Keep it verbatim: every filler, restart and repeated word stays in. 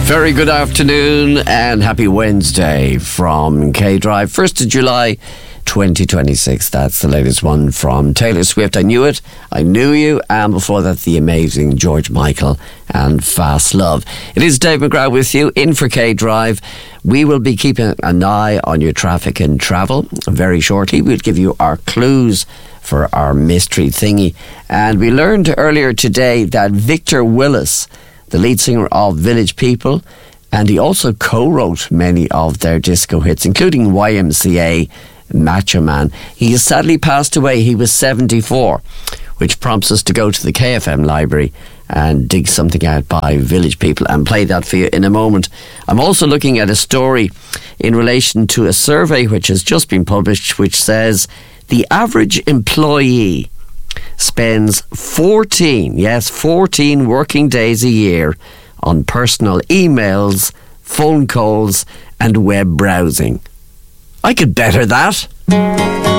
Very good afternoon and happy Wednesday from K-Drive. first of July twenty twenty-six. That's the latest one from Taylor Swift. I Knew It, I Knew You, and before that the amazing George Michael and Fast Love. It is Dave McGrath with you in for K-Drive. We will be keeping an eye on your traffic and travel. Very shortly we'll give you our clues for our mystery thingy. And we learned earlier today that Victor Willis, the lead singer of Village People, and he also co-wrote many of their disco hits, including Y M C A, Macho Man. He has sadly passed away. He was seventy-four, which prompts us to go to the K F M library and dig something out by Village People and play that for you in a moment. I'm also looking at a story in relation to a survey which has just been published, which says the average employee spends fourteen, yes, fourteen working days a year on personal emails, phone calls and web browsing. I could better that.